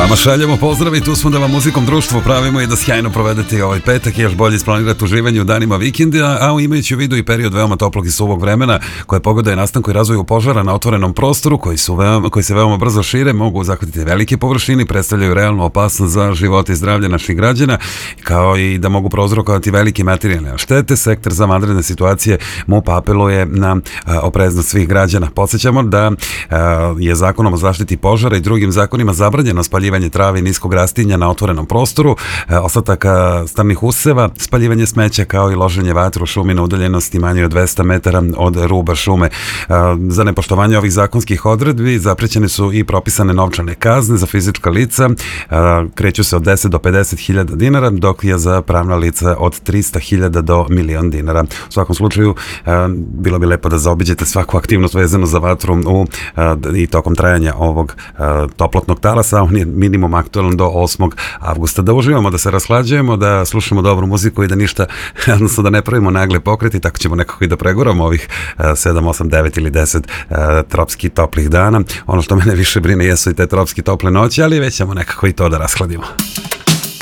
Vama šaljemo pozdrav i tu smo da vam muzikom društvo pravimo i da sjajno provedete ovaj petak i još bolje isplanirate uživanje u danima vikenda, a imajući u vidu i period veoma toplog i suvog vremena koje pogodaje nastanku i razvoju požara na otvorenom prostoru koji se veoma brzo šire, mogu zahvatiti velike površine i predstavljaju realnu opasnost za život i zdravlje naših građana, kao i da mogu prouzrokovati velike materijalne štete. Sektor za vanredne situacije MUP apeluje na opreznost svih građana. Podsjećamo da je Zakonom o zaštiti požara i drugim zakonima zabranjeno spaljivanje trave i niskog rastinja na otvorenom prostoru, ostataka stamnih useva, spaljivanje smeća kao i loženje vatre u šumi na udaljenosti manje od 200 metara od ruba šume. Za nepoštovanje ovih zakonskih odredbi zaprećene su i propisane novčane kazne za fizička lica, kreću se od 10 do 50.000 dinara, dok je za pravna lica od 300.000 do 1.000.000 dinara. U svakom slučaju, bilo bi lepo da zaobiđete svaku aktivnost vezanu za vatru i tokom trajanja ovog toplotnog talasa. On je minimum aktualan do 8. avgusta. Da uživamo, da se rashlađujemo, da slušamo dobru muziku i da ništa, odnosno da ne pravimo nagle pokreti, tako ćemo nekako i da pregoramo ovih 7, 8, 9 ili 10 tropskih toplih dana. Ono što mene više brine jesu i te tropski tople noći, ali već ćemo nekako i to da rashladimo.